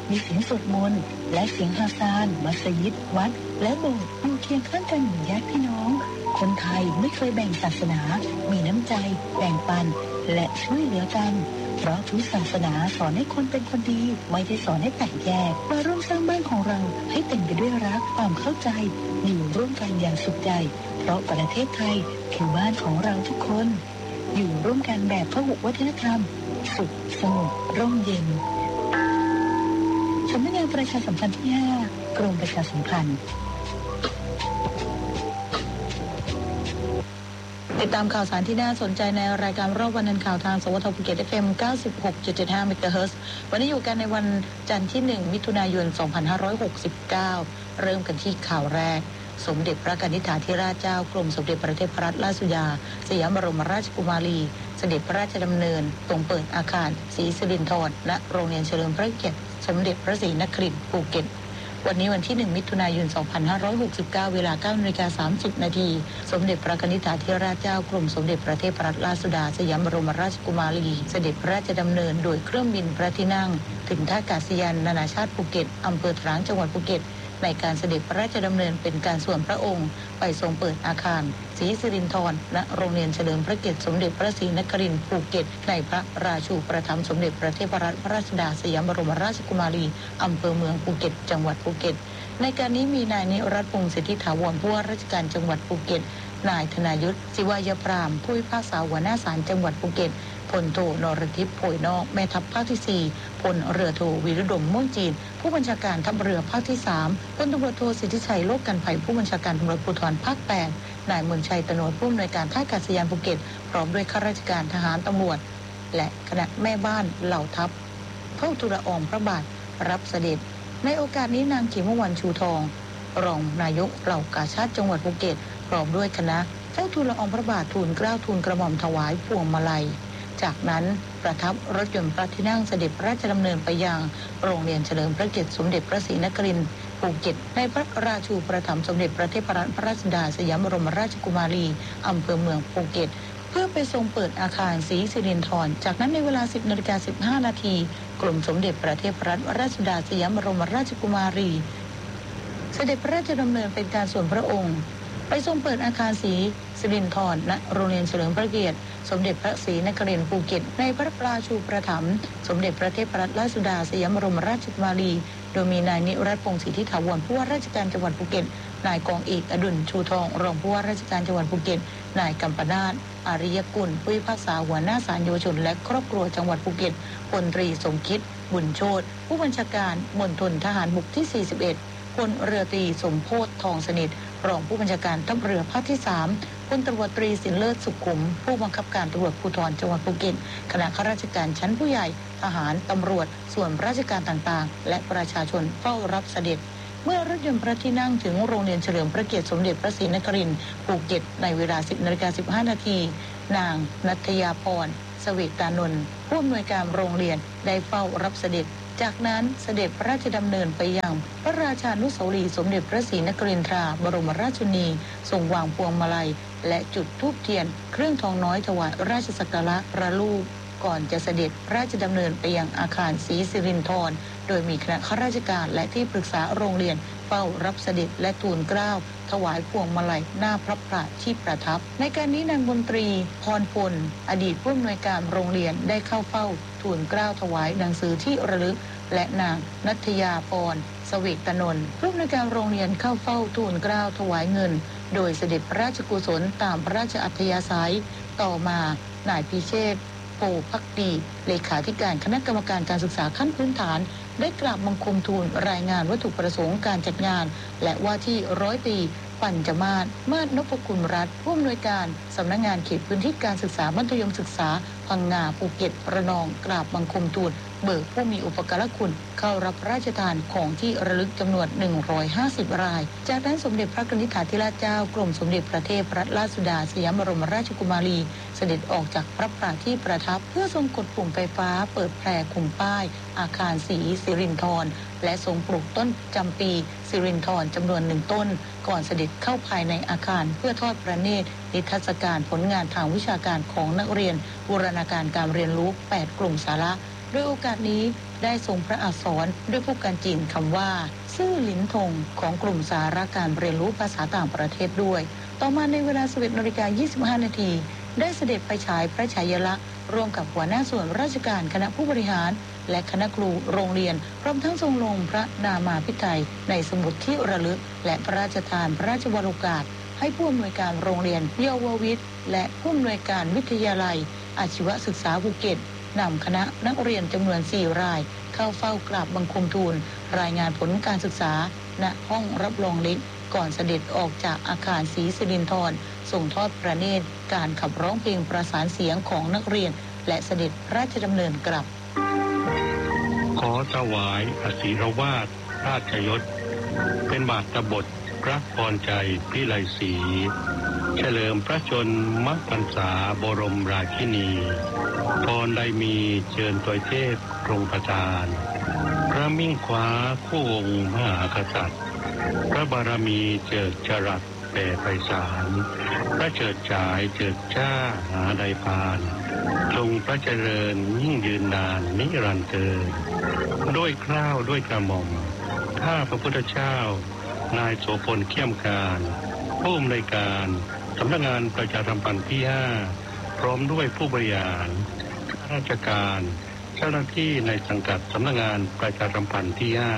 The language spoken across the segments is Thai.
มีเสียงสวดมนต์และเสียงฮาซานมัสยิดวัดและโบสถ์อยู่เคียงข้างกันเหมือนญาติพี่น้องคนไทยไม่เคยแบ่งศาสนามีน้ำใจแบ่งปันและช่วยเหลือกันเพราะทุกศาสนาสอนให้คนเป็นคนดีไม่ได้สอนให้แตกแยกมาร่วมสร้างบ้านของเราให้เต็มไปด้วยรักความเข้าใจอยู่ร่วมกันอย่างสุขใจเพราะประเทศไทยคือบ้านของเราทุกคนอยู่ร่วมกันแบบพหุวัฒนธรรมสุขสงบร่มเย็นสำนักงานประชาสัมพันธ์ที่ 5 กรมประชาสัมพันธ์ติดตามข่าวสารที่น่าสนใจในรายการรอบวันนันข่าวทางสวทภูเก็ต FM 96.75 เมกะเฮิรตซ์วันนี้อยู่กันในวันจันทร์ที่ 1 มิถุนายน 2569 เริ่มกันที่ข่าวแรกสมเด็จพระกนิษฐาธิราชเจ้ากรมสมเด็จพระเทพรัตนราชสุดาสยามบรมราชกุมารีเสด็จพระราชดำเนินทรงเปิดอาคารศรีสิรินธรณโรงเรียนเฉลิมพระเกียรติสมเด็จพระศรีนครินทร์ภูเก็ตวันนี้วันที่ 1 มิถุนายน 2569 เวลา 9:30 น.สมเด็จพระกนิษฐาธิราชเจ้ากรมสมเด็จพระเทพรัตนราชสุดาสยามบรมราชกุมารีเสด็จพระราชดำเนินโดยเครื่องบินพระที่นั่งถึงท่าอากาศยานนานาชาติภูเก็ตอำเภอตรังจังหวัดภูเก็ตในการเสด็จพระราชดำเนินเป็นการส่วนพระองค์ไปทรงเปิดอาคารศรีสิรินธรณโรงเรียนเฉลิมพระเกียรติสมเด็จพระศรีนครินทร์ภูเก็ตในพระราชูปถัมภ์สมเด็จพระเทพรัตนราชสุดาสยามบรมราชกุมารีอำเภอเมืองภูเก็ตจังหวัดภูเก็ตในการนี้มีนายนิรัตน์พงษ์สิทธิถาวรผู้ว่าราชการจังหวัดภูเก็ตนายธนายุทธศิวายพรามผู้พิพากษาหัวหน้าศาลจังหวัดภูเก็ตพลโทนรทิพย์โผยนอกแม่ทัพภาคที่4พลเรือโทวีรดมม่วงจีนผู้บัญชาการทัพเรือภาคที่3พลตำรวจโทสิทธิชัยโลกกันไผ่ผู้บัญชาการตำรวจภูธรภาค8นายเมืองชัยตโนดผู้อำนวยการท่าอากาศยานภูเก็ตพร้อมด้วยข้าราชการทหารตำรวจและคณะแม่บ้านเหล่าทัพเฝ้าทูลละอองพระบาทรับเสด็จในโอกาสนี้นางขีมวรรณชูทองรองนายกเหล่ากาชาดจังหวัดภูเก็ตพร้อมด้วยคณะเฝ้าทูลละอองพระบาททูลเกล้าทูลกระหม่อมถวายพวงมาลัยจากนั้นประทับรถยนต์พระที่นั่งเสด็จพระราชดำเนินไปยังโรงเรียนเฉลิมพระเกียรติสมเด็จพระศรีนครินทร์ภูเก็ตในพระราชูปถัมภ์สมเด็จพระเทพรัตนราชสุดาสยามบรมราชกุมารีอำเภอเมืองภูเก็ตเพื่อไปทรงเปิดอาคารศรีสิรินธรจากนั้นในเวลา 10:15 น.กรมสมเด็จพระเทพรัตนราชสุดาสยามบรมราชกุมารีเสด็จพระราชดำเนินเป็นการส่วนพระองค์ไปทรงเปิดอาคารศรีสิรินธรณโรงเรียนเฉลิมพระเกียรติสมเด็จพระศรีนครินทร์ภูเก็ตในพระราชูปถัมภ์สมเด็จพระเทพรัตนราชสุดาสยามบรมราชกุมารีโดยมีนายนิรัตน์พงษ์สิทธิถาวรผู้ว่าราชการจังหวัดภูเก็ตนายกองเอกอดุลชูทองรองผู้ว่าราชการจังหวัดภูเก็ตนายกัมปนาทอาริยกุลผู้พิพากษาหัวหน้าศาลเยาวชนและครอบครัวจังหวัดภูเก็ตพลตรีสมคิดบุญโชติผู้บัญชาการมณฑลทหารบกที่41พลเรือตรีสมโพธิ์ทองสนิทรองผู้บัญชาการทัพเรือภาคที่3พลตำรวจตรีสินเลิศสุขุมผู้บังคับการตำรวจภูธรจังหวัดภูเก็ตคณะข้าราชการชั้นผู้ใหญ่ทหารตำรวจส่วนราชการต่างๆและประชาชนเฝ้ารับเสด็จเมื่อรถยนต์พระที่นั่งถึงโรงเรียนเฉลิมพระเกียรติสมเด็จพระศรีนครินทร์ภูเก็ตในเวลา 10:15 น.นางณัฐยาพรเสวตานนท์ผู้อำนวยการโรงเรียนได้เฝ้ารับเสด็จจากนั้นเสด็จพระราชดำเนินไปยังพระราชานุสาวรีย์สมเด็จพระศรีนครินทราบรมราชชนนีทรงวางพวงมาลัยและจุดธูปเทียนเครื่องทองน้อยถวายราชสักการะพระลูกก่อนจะเสด็จพระราชดำเนินไปยังอาคารศรีสิรินธรโดยมีคณะข้าราชการและที่ปรึกษาโรงเรียนเฝ้ารับเสด็จและทูลเกล้าถวายพวงมาลัยหน้าพระประที่ประทับในการนี้นางมนตรีพรพลอดีตผู้อำนวยการโรงเรียนได้เข้าเฝ้าทูลเกล้าถวายหนังสือที่ระลึกและนางณัฐยาพรเสวตนนท์ผู้อำนวยการโรงเรียนเข้าเฝ้าทูลเกล้าถวายเงินโดยเสด็จพระราชกุศลตามพระราชอัธยาศัยต่อมานายพิเชษฐ์โพภักดีเลขาธิการคณะกรรมการการศึกษาขั้นพื้นฐานได้กราบบังคมทูลรายงานวัตถุประสงค์การจัดงานและว่าที่ร้อยตรีปัญจมาศมาศนพคุณรัตน์ผู้อำนวยการสำนักงานเขตพื้นที่การศึกษามัธยมศึกษาพังงาภูเก็ตระนองกราบบังคมทูลเบิกผู้มีอุปการะคุณเข้ารับพระราชทานของที่ระลึกจำนวน150รายจากนั้นสมเด็จพระกนิษฐาธิราชเจ้ากรมสมเด็จพระเทพรัตนราชสุดาสยามบรมราชกุมารีเสด็จออกจากพระปราที่ประทับเพื่อทรงกดปุ่มไฟฟ้าเปิดแพร่คุมป้ายอาคารศรีสิรินธรและทรงปลูกต้นจำปีสิรินธรจำนวน1ต้นก่อนเสด็จเข้าภายในอาคารเพื่อทอดพระเนตรนิทรรศการผลงานทางวิชาการของนักเรียนบูรณาการการเรียนรู้8กลุ่มสาระโดยโอกาสนี้ได้ทรงพระอักษรด้วยพวกการจีนคำว่าซื่อหลินทงของกลุ่มสาระการเรียนรู้ภาษาต่างประเทศด้วยต่อมาในเวลา 11:25 น.ได้เสด็จไปฉายพระฉายาลักษณ์ร่วมกับหัวหน้าส่วนราชการคณะผู้บริหารและคณะครูโรงเรียนพร้อมทั้งทรงลงพระนามาภิไธยในสมุดที่ระลึกและพระราชทานพระราชวโรกาสให้ผู้อำนวยการโรงเรียนเยาววิทย์และผู้อำนวยการวิทยาลัยอาชีวศึกษาภูเก็ตนำคณะนักเรียนจำนวน 4 รายเข้าเฝ้ากราบบังคมทูลรายงานผลการศึกษาณห้องรับรองเล็กก่อนเสด็จออกจากอาคารศรีสิรินธรส่งทอดพระเนตรการขับร้องเพลงประสานเสียงของนักเรียนและเสด็จพระราชดำเนินกลับขอถวายอศิรวาทราชยศเป็นบาทบทพระพรใจพิไลศรีเฉลิมพระชนมพรรษาบรมราชินีพรใดมีเชิญถวยเทพทรงประทานพระมิ่งขวาคู่องค์มหากษัตริย์พระบารมีเจิดจรัสแผ่ไพศาลพระเฉิดฉายเจิดจ้าหาใดพานทรงพระเจริญยิ่งยืนนานนิรันดร์เทินด้วยเกล้าด้วยกระหม่อมข้าพระพุทธเจ้านายโสพลเขี้ยมการผู้อำนวยการสำนักงานประชาสัมพันธ์ที่ 5พร้อมด้วยผู้บริหารข้าราชการเจ้าหน้าที่ในสังกัดสำนักงานประชาสัมพันธ์ที่ 5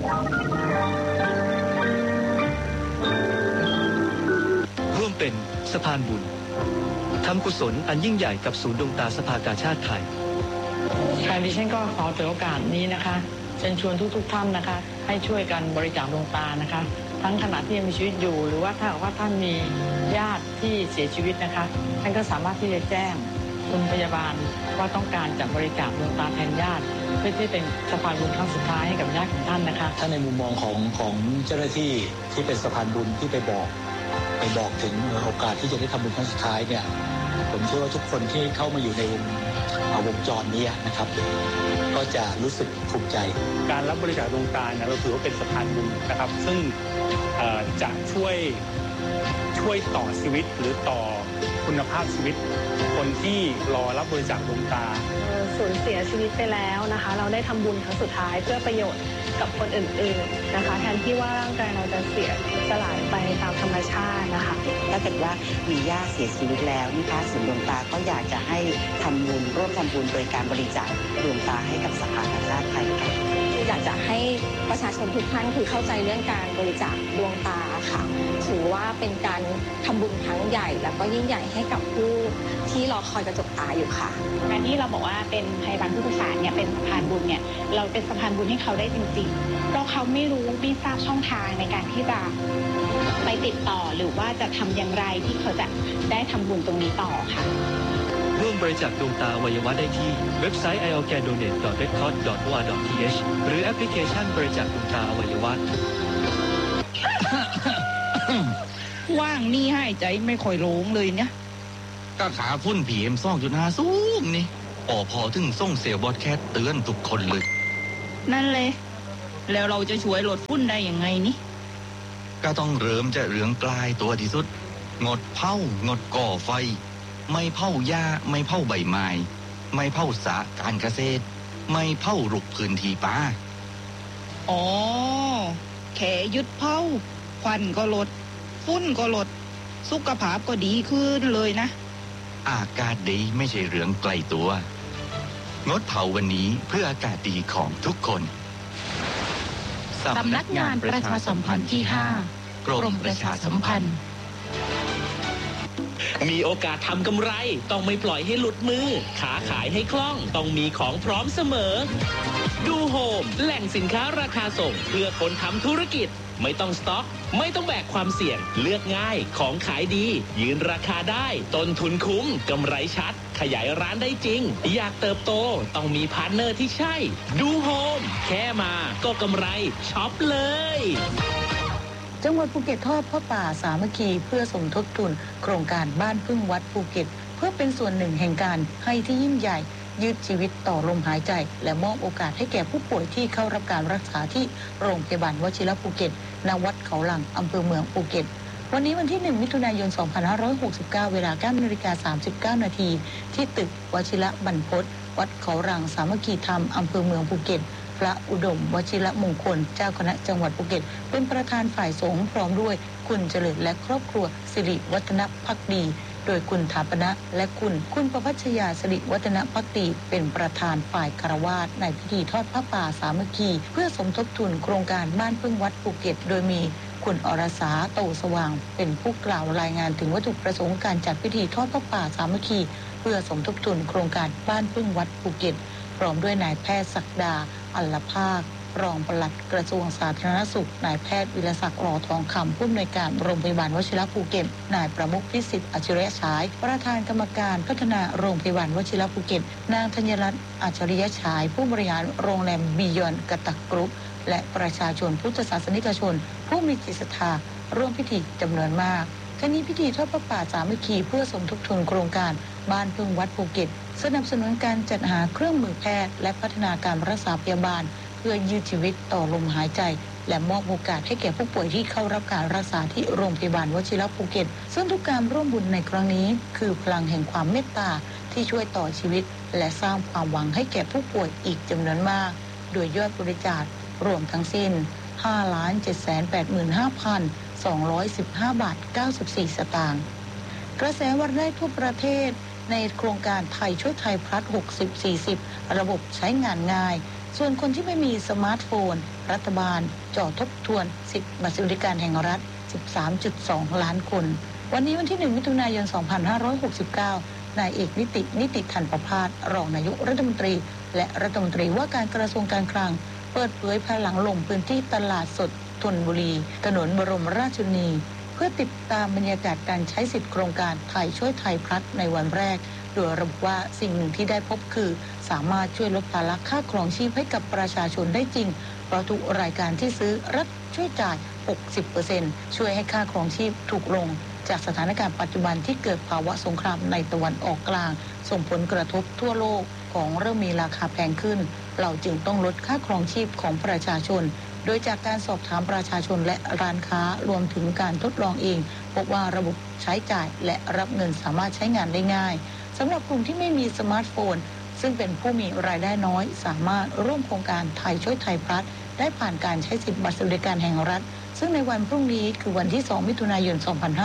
ร่วมเป็นสะพานบุญทำกุศลอันยิ่งใหญ่กับศูนย์ดวงตาสภากาชาติไทยดิฉันก็ขอถือโอกาสนี้นะคะเชิญชวนทุกท่านนะคะให้ช่วยกันบริจาคดวงตานะคะทั้งขณะที่ยังมีชีวิตอยู่หรือว่าถ้าท่านมีญาติที่เสียชีวิตนะคะท่านก็สามารถที่จะแจ้งคุณพยาบาลว่าต้องการจะบริจาคดวงตาแทนญาติเพื่อที่เป็นสะพานบุญครั้งสุดท้ายให้กับญาติของท่านนะคะถ้าในมุมมองของเจ้าหน้าที่ที่เป็นสะพานบุญที่ไปบอกถึงโอกาสที่จะได้ทำบุญครั้งสุดท้ายเนี่ยผมเชื่อว่าทุกคนที่เข้ามาอยู่ในวงจรนี้นะครับก็จะรู้สึกภูมิใจการรับบริจาคดวงตาเนี่ยเราถือว่าเป็นสะพานบุญนะครับซึ่งจะช่วยต่อชีวิตหรือต่อคุณภาพชีวิตคนที่รอรับบริจาคดวงตาสูญเสียชีวิตไปแล้วนะคะเราได้ทำบุญครั้งสุดท้ายเพื่อประโยชน์กับคนอื่นๆนะคะแทนที่ว่าร่างกายเราจะเสียสลายไปตามธรรมชาตินะคะถ้าเกิดว่ามีญาติเสียชีวิตแล้วนะคะศูนย์ดวงตาก็อยากจะให้ทำบุญร่วมทำบุญโดยการบริจาคดวงตาให้กับสภากาชาติไทยค่ะอยากจะให้ประชาชนทุกท่านคือเข้าใจเรื่องการบริจาคดวงตาค่ะถือว่าเป็นการทำบุญครั้งใหญ่แล้วก็ยิ่งใหญ่ให้กับผู้ที่รอคอยกระจกตาอยู่ค่ะการที่เราบอกว่าเป็นพยาบาลผู้ประสานเนี่ยเป็นสะพานบุญเนี่ยเราเป็นสะพานบุญให้เขาได้จริงๆเพราะเขาไม่รู้ไม่ทราบช่องทางในการที่จะไปติดต่อหรือว่าจะทำอย่างไรที่เขาจะได้ทำบุญตรงนี้ต่อค่ะร่วมบริจาคดวงตาอวัยวะได้ที่เว็บไซต์ iorgandonate.redcross.org หรือแอปพลิเคชันบริจาคดวงตาอวัยวะว่างนี่ให้ใจไม่ค่อยโล่งเลยเนี่ยก็ขาพุ่น PM 2.5 สูงนี่พอถึงส่งเสียบอดแคสเตือนทุกคนเลยนั่นเลยแล้วเราจะช่วยลดฝุ่นได้ยังไงนี่ก็ต้องเริ่มจากเรื่องกลายตัวที่สุดงดเผางดก่อไฟไม่เผาหญ้าไม่เผาใบไม้ไม่เผาสระการเกษตรไม่เผารุกพื้นที่ป่าแค่ยึดเผาควันก็ลดฝุ่นก็ลดสุขภาพก็ดีขึ้นเลยนะอากาศดีไม่ใช่เรื่องไกลตัวงดเผาวันนี้เพื่ออากาศดีของทุกคนสำนักงานประชาสัมพันธ์ที่ 5 กรมประชาสัมพันธ์มีโอกาสทำกำไรต้องไม่ปล่อยให้หลุดมือขาขายให้คล่องต้องมีของพร้อมเสมอดูโฮมแหล่งสินค้าราคาส่งเพื่อคนทำธุรกิจไม่ต้องสต็อกไม่ต้องแบกความเสี่ยงเลือกง่ายของขายดียืนราคาได้ต้นทุนคุ้มกำไรชัดขยายร้านได้จริงอยากเติบโตต้องมีพาร์ทเนอร์ที่ใช่ดูโฮมแค่มาก็กำไรช็อปเลยจังหวัดภูเก็ตทอดผ้าป่าสามัคคีเพื่อสมทบทุนโครงการบ้านพึ่งวัดภูเก็ตเพื่อเป็นส่วนหนึ่งแห่งการให้ที่ยิ่งใหญ่ยืดชีวิตต่อลมหายใจและมอบโอกาสให้แก่ผู้ป่วยที่เข้ารับการรักษาที่โรงพยาบาลวชิรภูเก็ตณวัดเขาหลังอำเภอเมืองภูเก็ตวันนี้วันที่1มิถุนายน2569เวลา 9:39 น.ที่ตึกวชิรบรรพตวัดเขารังสามัคคีธรรมอำเภอเมืองภูเก็ตพระอุดมวชิรมงคลเจ้าคณะจังหวัดภูเก็ตเป็นประธานฝ่ายสงฆ์พร้อมด้วยคุณเจริญและครอบครัวสิริวัฒนภักดีโดยคุณถาปนะและคุณประพัชยาสิริวัฒนภักดีเป็นประธานฝ่ายคฤหัสถ์ในพิธีทอดผ้าป่าสามัคคีเพื่อสมทบทุนโครงการบ้านพึ่งวัดภูเก็ตโดยมีคุณอรสาโตสว่างเป็นผู้กล่าวรายงานถึงวัตถุประสงค์การจัดพิธีทอดผ้าป่าสามัคคีเพื่อสมทบทุนโครงการบ้านพึ่งวัดภูเก็ตพร้อมด้วยนายแพทย์ศักดาอัลลภาครองปลัดกระทรวงสาธารณสุขนายแพทย์วิรศักดิ์ รอทองคำผู้อำนวยการโรงพยาบาลวชิรภูเก็ตนายประมุขพิสิทธิ์อัจฉริยฉายประธานกรรมการพัฒนาโรงพยาบาลวชิรภูเก็ตนางธัญรัตน์อัจฉริยฉายผู้บริหารโรงแรมบียอนกตักกรุ๊ปและประชาชนพุทธศาสนิกชนผู้มีจิตศรัทธาร่วมพิธีจำนวนมากทั้งนี้พิธีทอดผ้าป่าสามัคคีเพื่อสมทบทุนโครงการบ้านพึ่งวัดภูเก็ตสนับสนุนการจัดหาเครื่องมือแพทย์และพัฒนาการรักษาพยาบาลเพื่อยืดชีวิตต่อลมหายใจและมอบโอกาสให้แก่ผู้ป่วยที่เข้ารับการรักษาที่โรงพยาบาลวชิรภูเก็ตซึ่งทุกการร่วมบุญในครั้งนี้คือพลังแห่งความเมตตาที่ช่วยต่อชีวิตและสร้างความหวังให้แก่ผู้ป่วยอีกจำนวนมากโดยยอดบริจาครวมทั้งสิ้น 5,785,215 บาท 94 สตางค์กระแสวันแรกทั่วประเทศในโครงการไทยช่วยไทยพลัส 60-40 ระบบใช้งานง่ายส่วนคนที่ไม่มีสมาร์ทโฟนรัฐบาลจ่อทบทวนสิทธิบัตรสวัสดิการแห่งรัฐ 13.2 ล้านคนวันนี้วันที่ 1 มิถุนายน 2569 นายเอกนิติทันประภาสรองนายกรัฐมนตรีและรัฐมนตรีว่าการกระทรวงการคลังเปิดเผยภายหลังลงพื้นที่ตลาดสดธนบุรีถนนบรมราชชนนีเพื่อติดตามบรรยากาศการใช้สิทธิโครงการไทยช่วยไทยพลัสในวันแรกโดยระบุว่าสิ่งหนึ่งที่ได้พบคือสามารถช่วยลดภาระค่าครองชีพให้กับประชาชนได้จริงเพราะทุกรายการที่ซื้อรัฐช่วยจ่าย 60% ช่วยให้ค่าครองชีพถูกลงจากสถานการณ์ปัจจุบันที่เกิดภาวะสงครามในตะวันออกกลางส่งผลกระทบทั่วโลกของเริ่มมีราคาแพงขึ้นเราจึงต้องลดค่าครองชีพของประชาชนโดยจากการสอบถามประชาชนและร้านค้ารวมถึงการทดลองเองพบว่าระบบใช้จ่ายและรับเงินสามารถใช้งานได้ง่ายสำหรับกลุ่มที่ไม่มีสมาร์ทโฟนซึ่งเป็นผู้มีรายได้น้อยสามารถร่วมโครงการไทยช่วยไทยพลัสได้ผ่านการใช้สิทธิบัตรสวัสดิการแห่งรัฐซึ่งในวันพรุ่งนี้คือวันที่ 2 มิถุนายน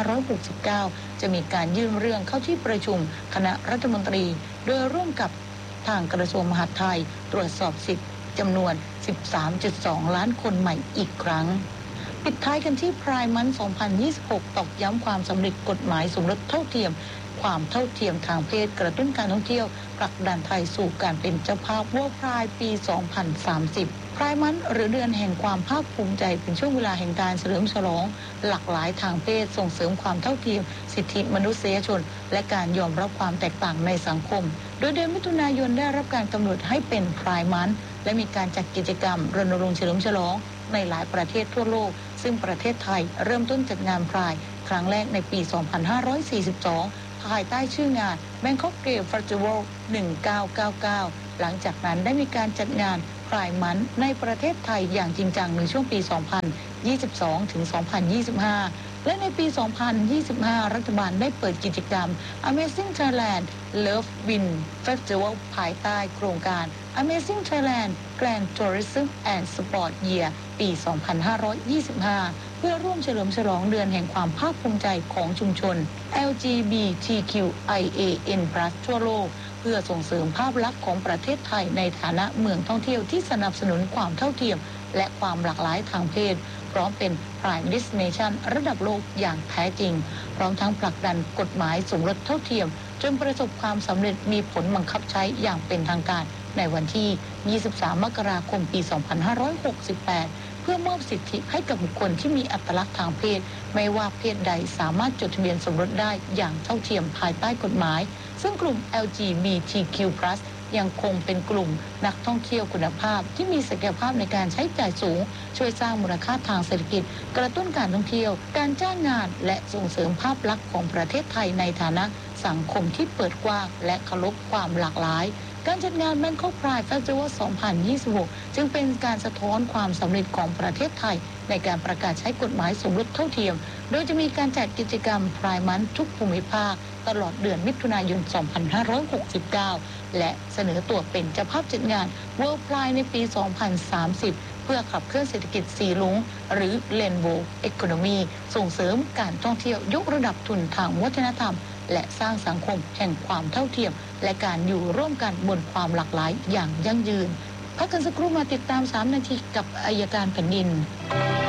2569 จะมีการยื่นเรื่องเข้าที่ประชุมคณะรัฐมนตรีโดยร่วมกับทางกระทรวงมหาดไทยตรวจสอบสิทธิจำนวน 13.2 ล้านคนใหม่อีกครั้งปิดท้ายกันที่ไพร์มัน 2026 ตอกย้ำความสำเร็จกฎหมายสมรสเท่าเทียมความเท่าเทียมทางเพศกระตุ้นการท่องเที่ยวผลักดันไทยสู่การเป็นเจ้าภาพWorld Pride ปี 2030 ไพร์มันหรือเดือนแห่งความภาคภูมิใจเป็นช่วงเวลาแห่งการเฉลิมฉลองหลากหลายทางเพศส่งเสริมความเท่าเทียมสิทธิมนุษยชนและการยอมรับความแตกต่างในสังคมโดยเดือนมิถุนายนได้รับการกำหนดให้เป็นไพร์มันและมีการจัดกิจกรรมรณรงค์เฉลิมฉลองในหลายประเทศทั่วโลกซึ่งประเทศไทยเริ่มต้นจัดงานไพร์ครั้งแรกในปี 2542 ภายใต้ชื่องาน Bangkok Gay Festival 1999 หลังจากนั้นได้มีการจัดงานไพร์มันในประเทศไทยอย่างจริงจังในช่วงปี 2022 ถึง 2025 และในปี 2025 รัฐบาลได้เปิดกิจกรรม Amazing Thailand Love Win Festival ภายใต้โครงการ Amazing Thailand Grand Tourism and Sport Year ปี 2525 เพื่อร่วมเฉลิมฉลองเดือนแห่งความภาคภูมิใจของชุมชน LGBTQIAN+ ทั่วโลกเพื่อส่งเสริมภาพลักษณ์ของประเทศไทยในฐานะเมืองท่องเที่ยวที่สนับสนุนความเท่าเทียมและความหลากหลายทางเพศพร้อมเป็น Prime Destination ระดับโลกอย่างแท้จริงพร้อมทั้งผลักดันกฎหมายสมรสเท่าเทียมจนประสบความสำเร็จมีผลบังคับใช้อย่างเป็นทางการในวันที่ 23 มกราคม ปี 2568 เพื่อมอบสิทธิให้กับบุคคลที่มีอัตลักษณ์ทางเพศไม่ว่าเพศใดสามารถจดทะเบียนสมรสได้อย่างเท่าเทียมภายใต้กฎหมายซึ่งกลุ่ม LGBTQ+ ยังคงเป็นกลุ่มนักท่องเที่ยวคุณภาพที่มีศักยภาพในการใช้จ่ายสูงช่วยสร้างมูลค่าทางเศรษฐกิจกระตุ้นการท่องเที่ยวการจ้างงานและส่งเสริมภาพลักษณ์ของประเทศไทยในฐานะสังคมที่เปิดกว้างและเคารพความหลากหลายการจัดงาน Bangkok Pride Festival 2026 จึงเป็นการสะท้อนความสำเร็จของประเทศไทยในการประกาศใช้กฎหมายสมรสเท่าเทียมโดยจะมีการจัดกิจกรรม Pride Month ทุกภูมิภาคตลอดเดือนมิถุนายน 2569 และเสนอตัวเป็นเจ้าภาพจัดงาน World Pride ในปี 2030 เพื่อขับเคลื่อนเศรษฐกิจสีลุ้งหรือ Rainbow Economy ส่งเสริมการท่องเที่ยวยกระดับทุนทางวัฒนธรรมและสร้างสังคมแห่งความเท่าเทียมและการอยู่ร่วมกันบนความหลากหลายอย่างยั่งยืนพักกันสักครู่มาติดตาม3 นาทีกับอัยการแผ่นดิน